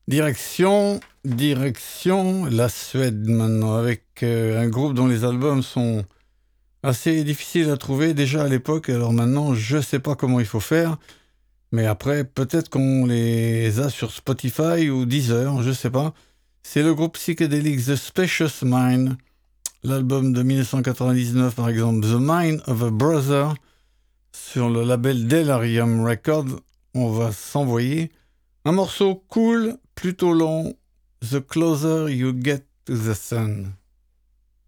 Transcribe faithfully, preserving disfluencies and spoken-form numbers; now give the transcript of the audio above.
Direction, direction la Suède maintenant, avec euh, un groupe dont les albums sont assez difficiles à trouver déjà à l'époque. Alors maintenant, je sais pas comment il faut faire, mais après, peut-être qu'on les a sur Spotify ou Deezer, je sais pas. C'est le groupe psychédélique The Spacious Mind, l'album de dix-neuf cent quatre-vingt-dix-neuf par exemple, The Mind of a Brother, sur le label Delirium Records. On va s'envoyer un morceau cool, plutôt long, The Closer You Get to the Sun.